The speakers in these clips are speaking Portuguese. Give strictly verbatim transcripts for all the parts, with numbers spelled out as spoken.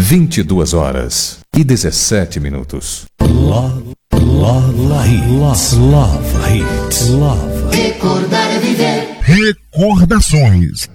vinte e duas horas e dezessete minutos. Love, love, love, love, hate, love. Recordar é viver. Recordações.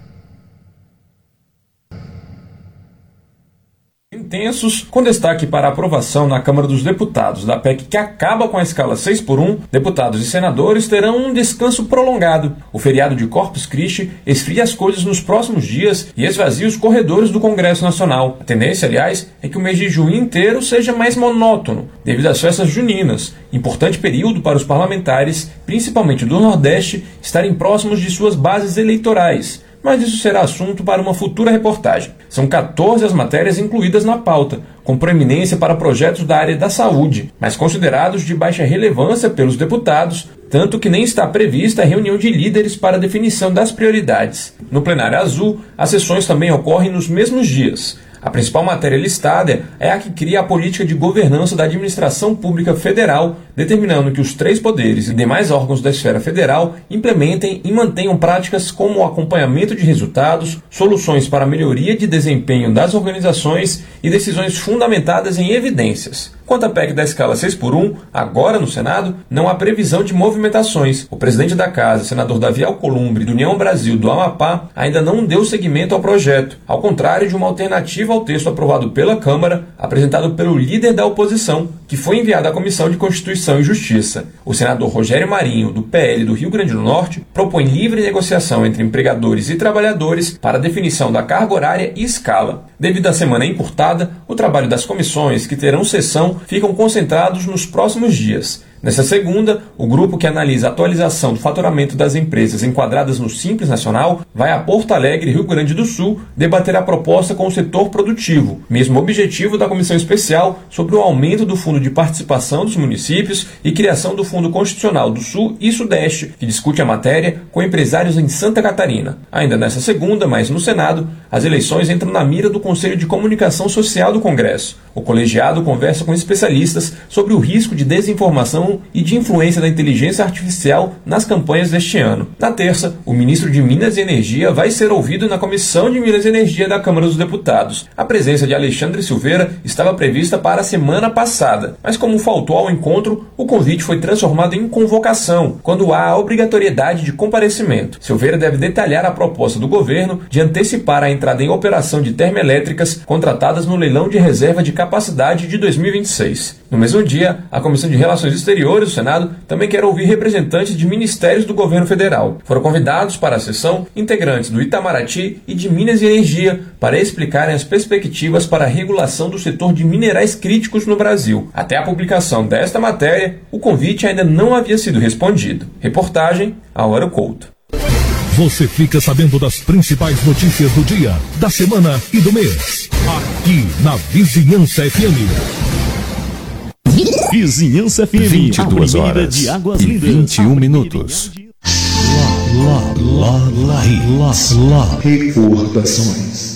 Intensos, com destaque para a aprovação na Câmara dos Deputados da P E C que acaba com a escala seis por um, deputados e senadores terão um descanso prolongado. O feriado de Corpus Christi esfria as coisas nos próximos dias e esvazia os corredores do Congresso Nacional. A tendência, aliás, é que o mês de junho inteiro seja mais monótono, devido às festas juninas, importante período para os parlamentares, principalmente do Nordeste, estarem próximos de suas bases eleitorais. Mas isso será assunto para uma futura reportagem. São quatorze as matérias incluídas na pauta, com proeminência para projetos da área da saúde, mas considerados de baixa relevância pelos deputados, tanto que nem está prevista a reunião de líderes para a definição das prioridades. No plenário azul, as sessões também ocorrem nos mesmos dias. A principal matéria listada é a que cria a política de governança da administração pública federal, determinando que os três poderes e demais órgãos da esfera federal implementem e mantenham práticas como o acompanhamento de resultados, soluções para a melhoria de desempenho das organizações e decisões fundamentadas em evidências. Quanto à P E C da escala seis por um, agora no Senado, não há previsão de movimentações. O presidente da Casa, senador Davi Alcolumbre, do União Brasil do Amapá, ainda não deu seguimento ao projeto, ao contrário de uma alternativa ao texto aprovado pela Câmara, apresentado pelo líder da oposição, que foi enviado à Comissão de Constituição e Justiça. O senador Rogério Marinho, do P L do Rio Grande do Norte, propõe livre negociação entre empregadores e trabalhadores para a definição da carga horária e escala. Devido à semana encurtada, o trabalho das comissões, que terão sessão, ficam concentrados nos próximos dias. Nessa segunda, o grupo que analisa a atualização do faturamento das empresas enquadradas no Simples Nacional vai a Porto Alegre, Rio Grande do Sul, debater a proposta com o setor produtivo, mesmo objetivo da Comissão Especial sobre o aumento do Fundo de Participação dos Municípios e criação do Fundo Constitucional do Sul e Sudeste, que discute a matéria com empresários em Santa Catarina. Ainda nessa segunda, mas no Senado, as eleições entram na mira do Conselho de Comunicação Social do Congresso. O colegiado conversa com especialistas sobre o risco de desinformação e de influência da inteligência artificial nas campanhas deste ano. Na terça, o ministro de Minas e Energia vai ser ouvido na Comissão de Minas e Energia da Câmara dos Deputados. A presença de Alexandre Silveira estava prevista para a semana passada, mas como faltou ao encontro, o convite foi transformado em convocação, quando há a obrigatoriedade de comparecimento. Silveira deve detalhar a proposta do governo de antecipar a entrada em operação de termoelétricas contratadas no leilão de reserva de capacidade de dois mil e vinte e seis. No mesmo dia, a Comissão de Relações Exteriores do Senado também quer ouvir representantes de ministérios do governo federal. Foram convidados para a sessão integrantes do Itamaraty e de Minas e Energia para explicarem as perspectivas para a regulação do setor de minerais críticos no Brasil. Até a publicação desta matéria, o convite ainda não havia sido respondido. Reportagem Álvaro Couto. Você fica sabendo das principais notícias do dia, da semana e do mês. Aqui na Vizinhança F M. Vizinhança F M, vinte e duas horas de Águas e Lindas, vinte e um minutos. Love, love, love, love, love. Recordações.